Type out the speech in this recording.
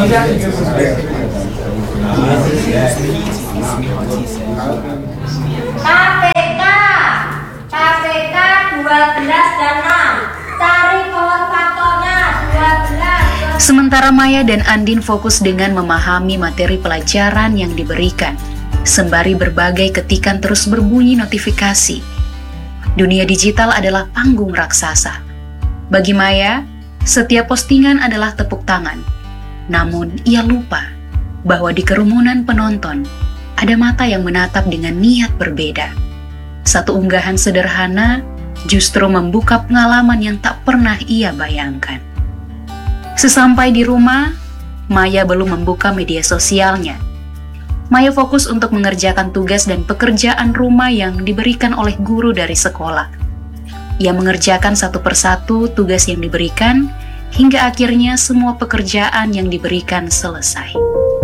KPK KPK 12 dan 6. Cari pohon faktornya 12. Sementara Maya dan Andin fokus dengan memahami materi pelajaran yang diberikan, sembari berbagai ketikan terus berbunyi notifikasi. Dunia digital adalah panggung raksasa. Bagi Maya, setiap postingan adalah tepuk tangan. Namun, ia lupa bahwa di kerumunan penonton, ada mata yang menatap dengan niat berbeda. Satu unggahan sederhana justru membuka pengalaman yang tak pernah ia bayangkan. Sesampai di rumah, Maya belum membuka media sosialnya. Maya fokus untuk mengerjakan tugas dan pekerjaan rumah yang diberikan oleh guru dari sekolah. Ia mengerjakan satu persatu tugas yang diberikan, hingga akhirnya semua pekerjaan yang diberikan selesai.